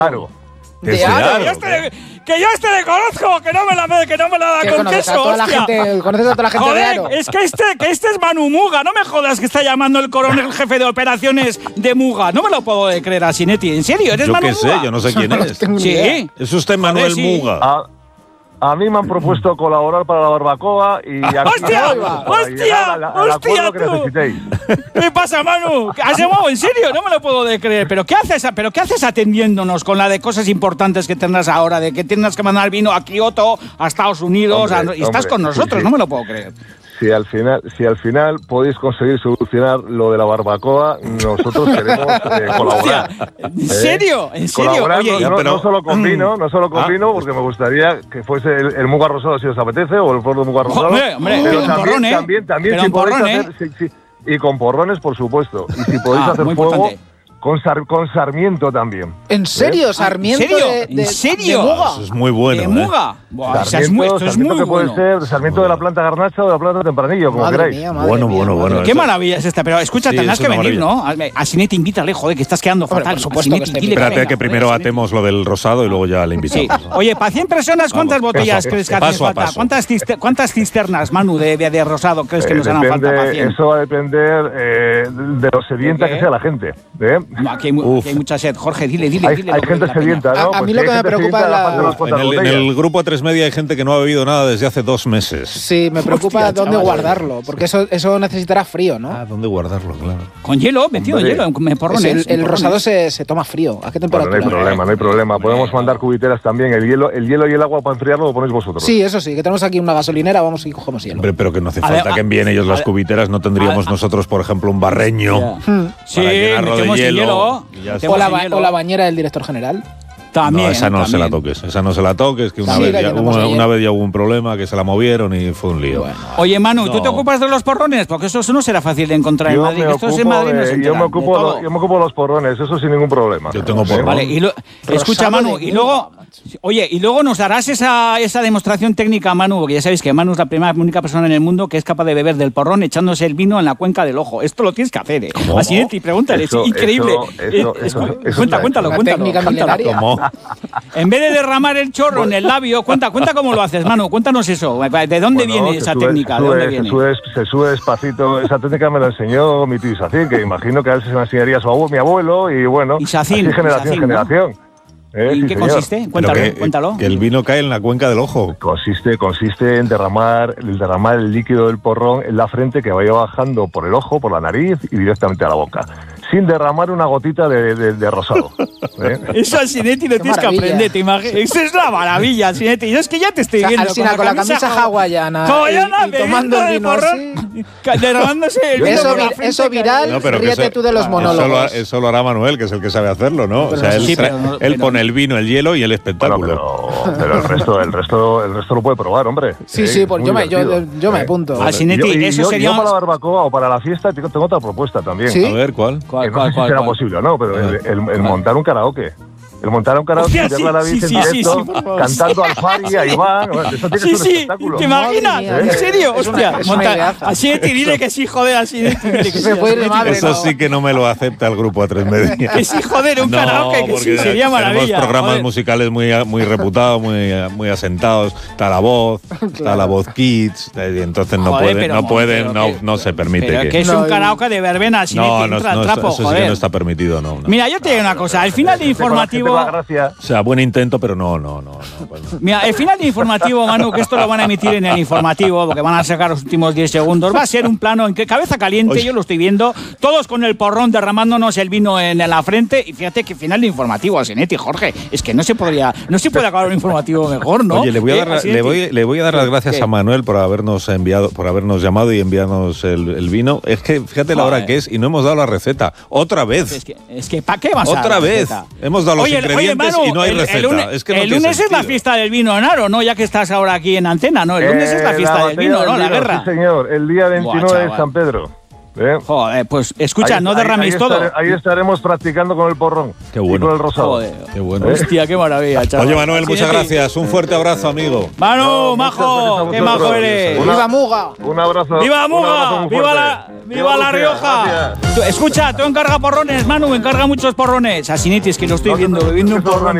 Aro. Que yo le conozco, que no me la da con queso, hostia. Conoces a toda la gente Joder, de Aro. es que este es Manu Muga, no me jodas que está llamando el coronel jefe de operaciones de Muga. No me lo puedo creer así, Neti. ¿En serio? ¿Eres Yo Manu qué Muga? sé, yo no sé quién es. Sí. Es usted Manuel Joder, sí. Muga. A mí me han propuesto colaborar para la barbacoa y aquí ¡Hostia! para llegar al acuerdo que tú! necesitéis. ¿Qué pasa, Manu? ¿Has llamado en serio? No me lo puedo creer. ¿Pero qué haces atendiéndonos con la de cosas importantes que tendrás ahora? De que tienes que mandar vino a Kioto, a Estados Unidos, y estás con nosotros. Sí. No me lo puedo creer. Si al final podéis conseguir solucionar lo de la barbacoa, nosotros queremos colaborar. ¿En serio? ¿En serio? Colaborar, Oye, no solo con vino, porque me gustaría que fuese el Muga Rosado si os apetece, o el Foro de Muga Rosado. Hombre, pero con porrón, también pero si en podéis porrón, hacer, y con porrones, por supuesto. Y si podéis hacer muy fuego, importante. con Sarmiento también. ¿En serio? ¿Sarmiento? ¿En serio? de Muga? Eso es muy bueno. ¿De Muga? Buah, esto es Sarmiento muy que bueno. puede ser Sarmiento de la planta Garnacha o de la planta Tempranillo, como Madre queráis. mía. Bueno. Qué maravilla es esta, pero escucha, Sí, tendrás es que una venir, maravilla. ¿no? A Sinetti, invítale, joder, que estás quedando Hombre, fatal. por supuesto A Sinetti, que dile Espérate venga, que primero joder, atemos lo del rosado y luego ya le Sí. invitamos. Oye, para 100 personas, ¿cuántas botellas crees que hacen paso a falta? paso. ¿Cuántas cisternas, Manu, de rosado crees que nos harán falta para 100? Eso va a depender de lo sedienta que sea la gente. No, aquí hay mucha sed. Jorge, dile. Hay gente sedienta, ¿no? A mí lo que me preocupa es En el grupo A3 Media hay gente que no ha bebido nada desde hace 2 meses. Sí, me preocupa Hostia, dónde chaval. guardarlo, porque eso necesitará frío, ¿no? ¿Dónde guardarlo? Claro. Con hielo, metido en hielo, en porrones. El rosado se toma frío. ¿A qué Bueno, temperatura? no hay problema. Podemos mandar cubiteras también. El hielo y el agua para enfriarlo lo ponéis vosotros. Sí, eso sí, que tenemos aquí una gasolinera, vamos y cogemos hielo. Hombre, pero que no hace falta que envíen ellos las cubiteras. No tendríamos nosotros, por ejemplo, un barreño. Sí, para llenarlo de metemos en hielo. Y ya está. O la bañera del director general. También. No, esa no se la también. toques. Esa no se la toques, que una, Sí, vez la ya, llenamos una, ayer. una vez ya hubo un problema, que se la movieron y fue un lío. Bueno. Oye, Manu, ¿tú No. te ocupas de los porrones? Porque eso no será fácil de encontrar en Madrid. Esto es en Madrid, no se yo enteran me ocupo de todo. de los porrones, eso sin ningún problema. Yo tengo porrón. Vale, escucha, Rosado Manu, de y luego, oye, y luego nos darás esa demostración técnica, Manu, porque ya sabéis que Manu es la única persona en el mundo que es capaz de beber del porrón echándose el vino en la cuenca del ojo. Esto lo tienes que hacer, ¿eh? ¿Cómo? Así es, y pregúntale, Eso- es increíble. Cuéntalo. Una técnica milenaria. ¿Cómo? En vez de derramar el chorro en el labio, cuenta cómo lo haces, Manu, cuéntanos eso. ¿De dónde viene esa técnica? ¿De dónde viene? Se sube despacito. Esa técnica me la enseñó mi tío Isacín, que imagino que a él se la enseñaría mi abuelo, y bueno, Isacín, así generación Isacín, en ¿no? generación. ¿Y Sí, qué señor. consiste? Pero Cuéntalo. que el vino cae en la cuenca del ojo. Consiste en derramar el líquido del porrón en la frente, que vaya bajando por el ojo, por la nariz y directamente a la boca, sin derramar una gotita de rosado. Eso al Sinetti lo Qué tienes que maravilla. aprender, te imaginas. Eso es la maravilla, Sinetti. Yo es que ya te estoy viendo. Alucina, con la camisa hawaiana y tomando el vino así. Derramándose el vino por la frente, Eso viral, No, pero que ríete eso- tú de los monólogos. Eso lo hará Manuel, que es el que sabe hacerlo, ¿no? Pero o sea, no sé él, si- él pone el vino, el hielo y el espectáculo. Pero el resto lo puede probar, hombre. Sí, pues muy yo me divertido. apunto. Al Sinetti, eso sería. Yo para la barbacoa o para la fiesta tengo otra propuesta también. ¿Sí? A ver, ¿cuál? Que no sé si será posible o no, pero el montar un karaoke. El montar un karaoke, Hostia, y verla a David sí, en sí, directo, por favor. cantando al Fari, a Iván. Eso tiene que ser un espectáculo. ¿Te imaginas? Madre mía, ¿En serio? es una- Hostia, es una monta. ideaza. Al Sinetti, dile que sí, joder, al Sinetti. Dile que sí. Se puede ir de madre, Eso no. sí que no me lo acepta el grupo A3 Media. Que sí, joder, un karaoke, que sí, porque sería maravilla. Tenemos programas joder. musicales muy reputados, muy asentados. Está La Voz, está La Voz Kids, y entonces no Joder, pueden, pero que- no se permite Pero que es No, un karaoke de verbena, Sinetti, no, entra no, al trapo, eso sí que joder. no está permitido, no. Mira, yo te digo una cosa, al final del informativo. O sea, buen intento, pero no. Pues no. Mira, el final del informativo, Manu, que esto lo van a emitir en el informativo, porque van a sacar los últimos 10 segundos, va a ser un plano en que cabeza caliente, Oye. yo lo estoy viendo, todos con el porrón derramándonos el vino en la frente, y fíjate que final de informativo a Sinetti, Jorge, es que no se puede acabar un informativo mejor, ¿no? Oye, le voy a dar las gracias ¿Qué? a Manuel por habernos llamado y enviarnos el vino. Es que fíjate la hora Joder. que es y no hemos dado la receta. Otra vez. Es que ¿para qué vas a dar Otra la vez. receta? Hemos dado los ingredientes Manu, y no hay receta. El lunes, Es que no el tiene lunes es la sentido. fiesta del vino en Aro, ¿no? Ya que estás ahora aquí en antena, ¿no? El lunes es la fiesta del batalla vino, del ¿no? La guerra. Sí, señor. El día 29 Buah, de chaval. San Pedro. Joder, pues escucha, no derraméis todo. Ahí estaremos practicando con el porrón. Qué bueno. Y con el rosado. Joder. Qué bueno. Hostia, qué maravilla, chaval. Oye, Manuel, muchas gracias. Un fuerte abrazo, amigo. Manu, majo, qué majo eres. ¡Viva Muga! Un abrazo. ¡Viva un abrazo Muga! muy ¡Viva La fuerte. Rioja! Gracias. Escucha, tú encarga porrones, Manu, encarga muchos porrones. A Sinitis, que lo estoy viendo, bebiendo un porrón.